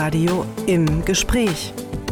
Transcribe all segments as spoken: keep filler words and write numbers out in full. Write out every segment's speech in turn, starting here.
Inforadio im Gespräch.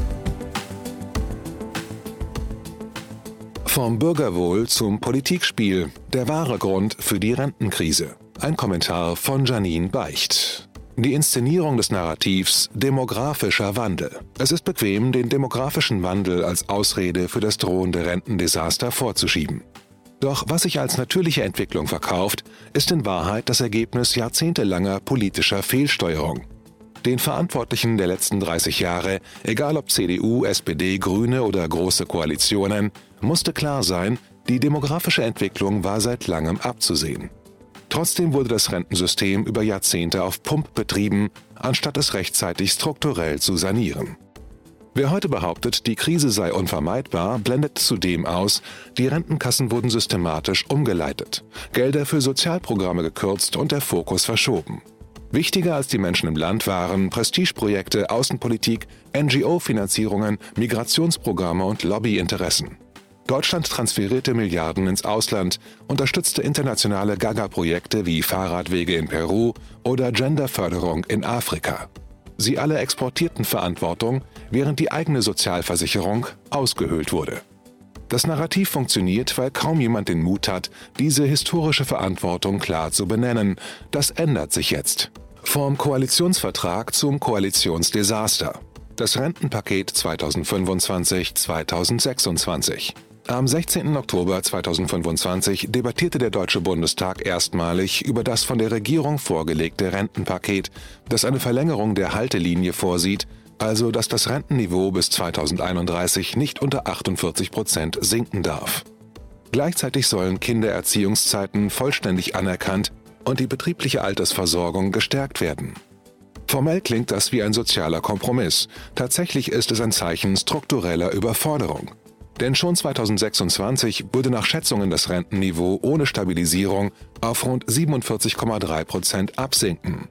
Vom Bürgerwohl zum Politikspiel. Der wahre Grund für die Rentenkrise. Ein Kommentar von Janine Beicht. Die Inszenierung des Narrativs demografischer Wandel. Es ist bequem, den demografischen Wandel als Ausrede für das drohende Rentendesaster vorzuschieben. Doch was sich als natürliche Entwicklung verkauft, ist in Wahrheit das Ergebnis jahrzehntelanger politischer Fehlsteuerung. Den Verantwortlichen der letzten dreißig Jahre, egal ob C D U, S P D, Grüne oder Große Koalitionen, musste klar sein, die demografische Entwicklung war seit langem abzusehen. Trotzdem wurde das Rentensystem über Jahrzehnte auf Pump betrieben, anstatt es rechtzeitig strukturell zu sanieren. Wer heute behauptet, die Krise sei unvermeidbar, blendet zudem aus, die Rentenkassen wurden systematisch umgeleitet, Gelder für Sozialprogramme gekürzt und der Fokus verschoben. Wichtiger als die Menschen im Land waren Prestigeprojekte, Außenpolitik, N G O-Finanzierungen, Migrationsprogramme und Lobbyinteressen. Deutschland transferierte Milliarden ins Ausland, unterstützte internationale Gaga-Projekte wie Fahrradwege in Peru oder Genderförderung in Afrika. Sie alle exportierten Verantwortung, während die eigene Sozialversicherung ausgehöhlt wurde. Das Narrativ funktioniert, weil kaum jemand den Mut hat, diese historische Verantwortung klar zu benennen. Das ändert sich jetzt. Vom Koalitionsvertrag zum Koalitionsdesaster. Das Rentenpaket zweitausendfünfundzwanzig zweitausendsechsundzwanzig. Am sechzehnten Oktober zweitausendfünfundzwanzig debattierte der Deutsche Bundestag erstmalig über das von der Regierung vorgelegte Rentenpaket, das eine Verlängerung der Haltelinie vorsieht, also dass das Rentenniveau bis zweitausendeinunddreißig nicht unter achtundvierzig Prozent sinken darf. Gleichzeitig sollen Kindererziehungszeiten vollständig anerkannt und die betriebliche Altersversorgung gestärkt werden. Formell klingt das wie ein sozialer Kompromiss. Tatsächlich ist es ein Zeichen struktureller Überforderung. Denn schon zweitausendsechsundzwanzig würde nach Schätzungen das Rentenniveau ohne Stabilisierung auf rund siebenundvierzig Komma drei Prozent absinken.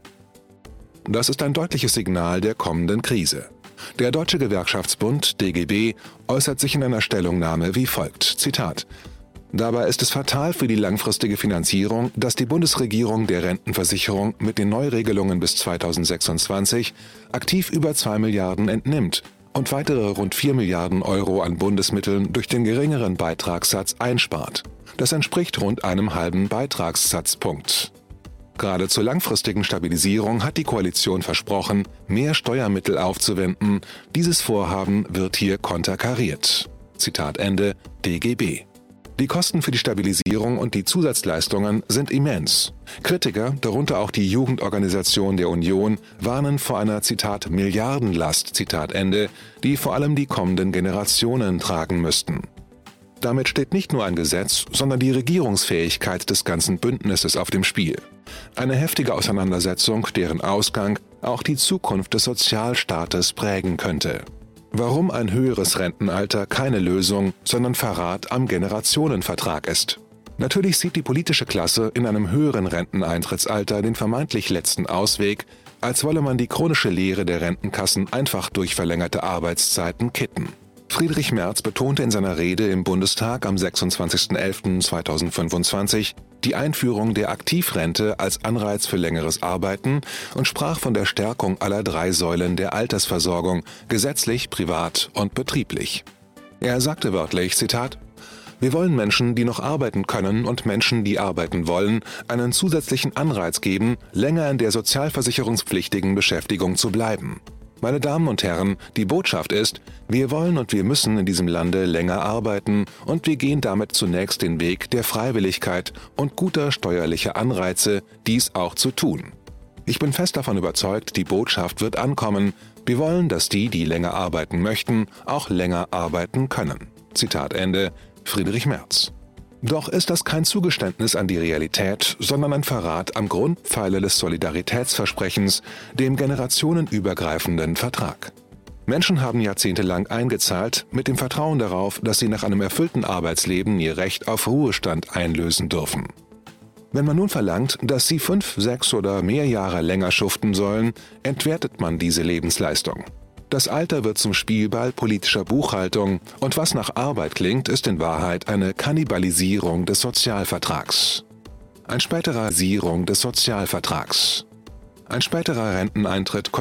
Das ist ein deutliches Signal der kommenden Krise. Der Deutsche Gewerkschaftsbund D G B äußert sich in einer Stellungnahme wie folgt, Zitat: Dabei ist es fatal für die langfristige Finanzierung, dass die Bundesregierung der Rentenversicherung mit den Neuregelungen bis zweitausendsechsundzwanzig aktiv über zwei Milliarden entnimmt und weitere rund vier Milliarden Euro an Bundesmitteln durch den geringeren Beitragssatz einspart. Das entspricht rund einem halben Beitragssatzpunkt. Gerade zur langfristigen Stabilisierung hat die Koalition versprochen, mehr Steuermittel aufzuwenden. Dieses Vorhaben wird hier konterkariert. Zitat Ende, D G B. Die Kosten für die Stabilisierung und die Zusatzleistungen sind immens. Kritiker, darunter auch die Jugendorganisation der Union, warnen vor einer, Zitat, Milliardenlast, Zitat Ende, die vor allem die kommenden Generationen tragen müssten. Damit steht nicht nur ein Gesetz, sondern die Regierungsfähigkeit des ganzen Bündnisses auf dem Spiel. Eine heftige Auseinandersetzung, deren Ausgang auch die Zukunft des Sozialstaates prägen könnte. Warum ein höheres Rentenalter keine Lösung, sondern Verrat am Generationenvertrag ist. Natürlich sieht die politische Klasse in einem höheren Renteneintrittsalter den vermeintlich letzten Ausweg, als wolle man die chronische Leere der Rentenkassen einfach durch verlängerte Arbeitszeiten kitten. Friedrich Merz betonte in seiner Rede im Bundestag am sechsundzwanzigsten elften zweitausendfünfundzwanzig die Einführung der Aktivrente als Anreiz für längeres Arbeiten und sprach von der Stärkung aller drei Säulen der Altersversorgung, gesetzlich, privat und betrieblich. Er sagte wörtlich, Zitat: Wir wollen Menschen, die noch arbeiten können und Menschen, die arbeiten wollen, einen zusätzlichen Anreiz geben, länger in der sozialversicherungspflichtigen Beschäftigung zu bleiben. Meine Damen und Herren, die Botschaft ist, wir wollen und wir müssen in diesem Lande länger arbeiten und wir gehen damit zunächst den Weg der Freiwilligkeit und guter steuerlicher Anreize, dies auch zu tun. Ich bin fest davon überzeugt, die Botschaft wird ankommen. Wir wollen, dass die, die länger arbeiten möchten, auch länger arbeiten können. Zitat Ende, Friedrich Merz. Doch ist das kein Zugeständnis an die Realität, sondern ein Verrat am Grundpfeiler des Solidaritätsversprechens, dem generationenübergreifenden Vertrag. Menschen haben jahrzehntelang eingezahlt, mit dem Vertrauen darauf, dass sie nach einem erfüllten Arbeitsleben ihr Recht auf Ruhestand einlösen dürfen. Wenn man nun verlangt, dass sie fünf, sechs oder mehr Jahre länger schuften sollen, entwertet man diese Lebensleistung. Das Alter wird zum Spielball politischer Buchhaltung und was nach Arbeit klingt, ist in Wahrheit eine Kannibalisierung des Sozialvertrags. Ein späterer Sierung des Sozialvertrags. Ein späterer Renteneintritt